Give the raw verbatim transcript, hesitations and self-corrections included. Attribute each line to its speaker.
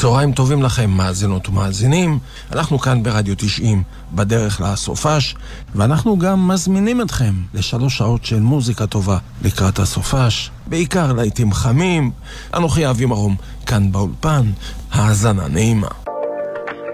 Speaker 1: צהריים טובים לכם, מאזינות ומאזינים. אנחנו כאן ברדיו תשעים בדרך לסופש, ואנחנו גם מזמינים אתכם לשלוש שעות של מוזיקה טובה לקראת הסופש, בעיקר לעיתים חמים. אנוכי אבי מרום כאן באולפן. האזנה נעימה.